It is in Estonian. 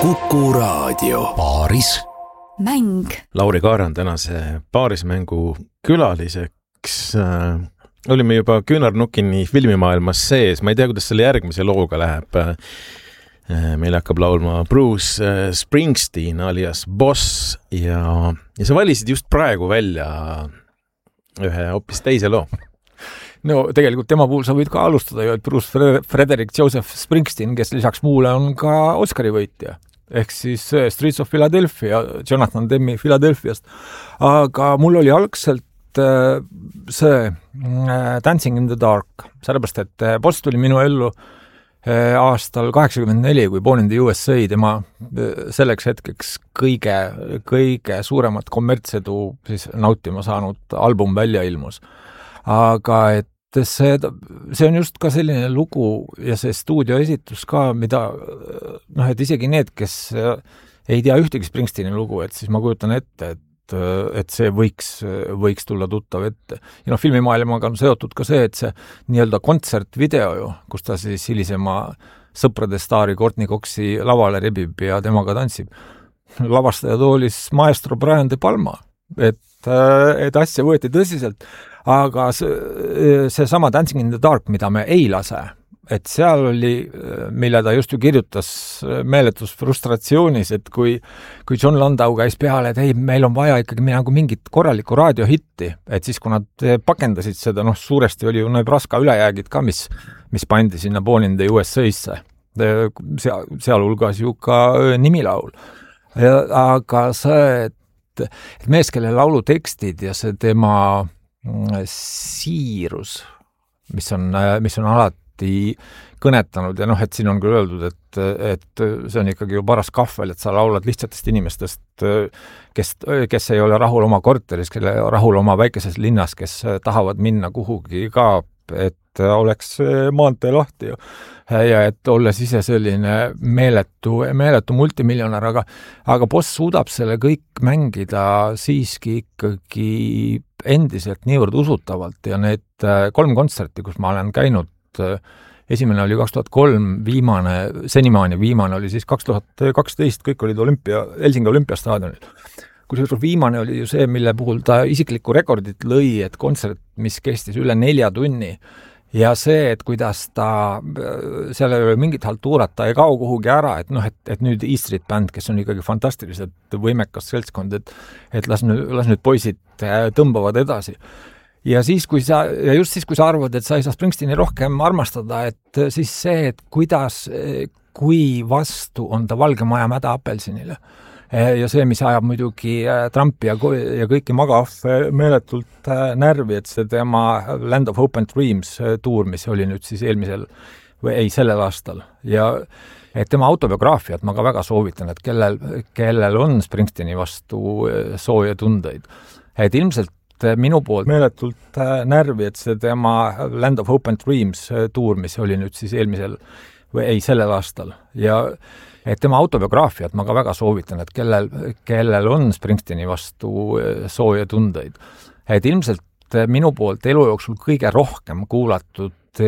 Kuku Raadio. Paaris mäng. Lauri Kaaran tänase paarismängu külaliseks. Olime juba Küünarnukini filmimaailmas sees. Ma ei tea, kuidas selle järgmise looga läheb. Meil hakkab laulma Bruce Springsteen alias Boss ja sa valisid just praegu välja ühe hoopis teise loo. No tegelikult tema puhul sa võid ka alustada ju, et Bruce Frederick Joseph Springsteen, kes lisaks muule on ka Oscari võitja. Ehk siis Streets of Philadelphia, Jonathan Demmi Philadelphiast. Aga mul oli algselt see Dancing in the Dark, sellepärast, et Boss tuli minu ellu aastal 84, kui Born in the USA, tema selleks hetkeks kõige suuremat kommertsedu siis nautima saanud album välja ilmus. Aga et see on just ka selline lugu ja see stuudioesitus ka, mida et isegi need, kes ei tea ühtegi Springsteeni lugu, et siis ma kujutan ette, et see võiks tulla tuttav ette. Ja filmimaailmaga on seotud ka see, et see nii-öelda kontsertvideo ju, kus ta siis hilisema sõprade staari Courtney Coxi lavale rebib ja temaga tantsib. Lavastaja toolis maestro Brian De Palma, et asja võeti tõsiselt. Aga see sama Dancing in the Dark, mida me ei lase, et seal oli, mille ta just ju kirjutas meeletus frustratsioonis, et kui John Landau käis peale, et ei, meil on vaja ikkagi mingit korralikku raadiohitti, et siis kui nad pakendasid seda, suuresti oli ju Nebraska ülejäägid ka, mis pandi sinna Born in the USA-sse, sealhulgas ju ka nimilaul. Aga see, et mees, kelle laulu tekstid ja see tema siirus, mis on alati kõnetanud ja et siin on küll öeldud, et see on ikkagi ju paras kahvel, et sa laulad lihtsatest inimestest, kes ei ole rahul oma korteris, kelle rahul oma väikeses linnas, kes tahavad minna kuhugi ka, et oleks maantee lahti ja et olles ise selline meeletu multimiljonär, aga Boss suudab selle kõik mängida siiski ikkagi endiselt niivõrd usutavalt ja need 3 kontserti, kus ma olen käinud, esimene oli 2003, senimaani viimane oli siis 2012, kõik olid Helsingi olümpiastaadionil. Kusjuures viimane oli ju see, mille puhul ta isiklikku rekordit lõi, et kontsert, mis kestis üle 4 tunni ja see, et kuidas seal ei ole mingit haltuurat, ta ei kao kuhugi ära, et nüüd E Street Band, kes on ikkagi fantastiliselt võimekas seltskond, et las nüüd poisid tõmbavad edasi. Ja kui sa arvad, et sa ei saa Springsteeni rohkem armastada, et siis see, et kui vastu on ta Valge Maja mäda apelsinile. Ja see, mis ajab muidugi Trumpi ja kõiki magahve meeletult närvi, et see tema Land of Hope and Dreams tuur, mis oli nüüd siis sellel aastal. Ja et tema autobiograafiat ma ka väga soovitan, et kellel on Springsteeni vastu sooja tundeid. Et ilmselt minu poolt meeletult närvi, et see tema Land of Hope and Dreams tuur, mis oli nüüd siis sellel aastal. Ja et tema autobiograafiat ma ka väga soovitan, et kellel on Springsteeni vastu sooja tundeid. Et ilmselt minu poolt elu jooksul kõige rohkem kuulatud